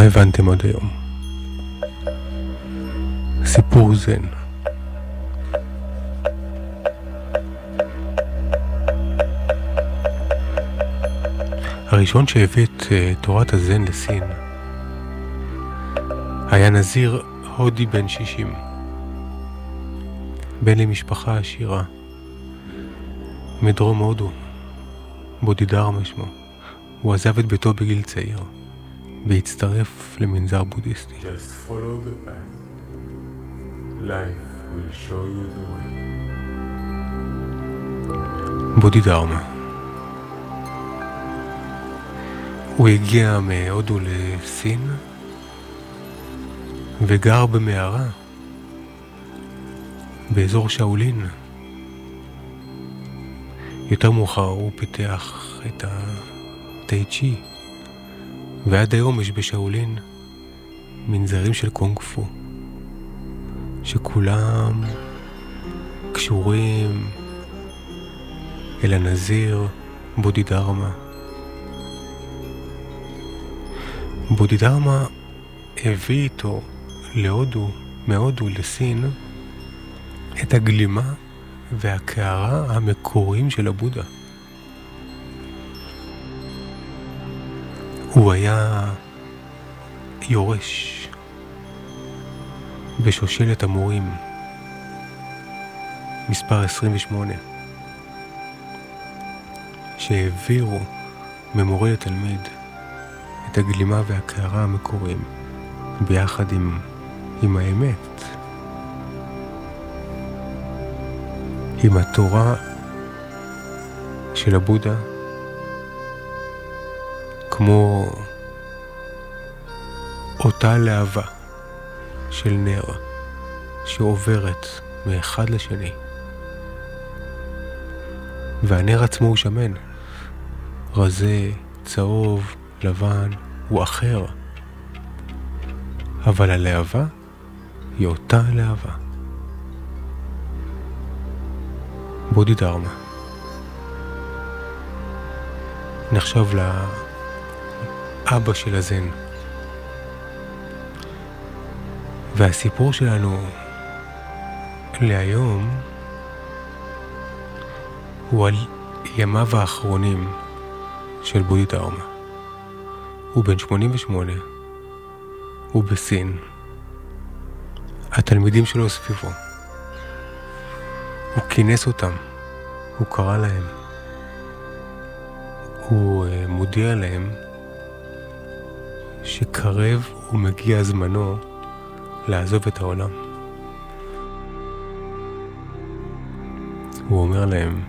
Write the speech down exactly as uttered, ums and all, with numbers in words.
הבנתם עד היום? סיפור זן. הראשון שהביא את uh, תורת הזן לסין היה נזיר הודי בן שישים, בן למשפחה עשירה מדרום הודו, בודידרמה שמו. הוא עזב את ביתו בגיל צעיר והצטרף למנזר בודהיסטי. Just follow the path. Life will show you the way. בודידרמה. הוא הגיע מהודו לסין וגר במערה באזור שאולין. יותר מאוחר הוא פיתח את הטאי צ'י, ועד היום יש בשאולין מנזרים של קונג פו שכולם קשורים אל הנזיר בודידרמה. בודידרמה הביא איתו להודו, מהודו לסין, את הגלימה והקערה המקוריים של הבודה. הוא היה יורש בשושלת המורים מספר עשרים ושמונה, שהעבירו ממורה לתלמיד את הגלימה והקערה המקוריים ביחד עם, עם האמת, עם התורה של הבודה, כמו אותה להבה של נר שעוברת מאחד לשני, והנר עצמו הוא שמן, רזה, צהוב, לבן, הוא אחר, אבל הלהבה היא אותה להבה. בודידרמה נחשב לאבא של הזן, והסיפור שלנו להיום הוא על ימיו האחרונים של בודידרמה. הוא בן שמונים ושמונה, הוא בסין, התלמידים שלו סביבו, הוא כינס אותם, הוא קרא להם, הוא uh, מודיע להם שקרב ומגיע זמנו לעזוב את העולם. הוא אומר להם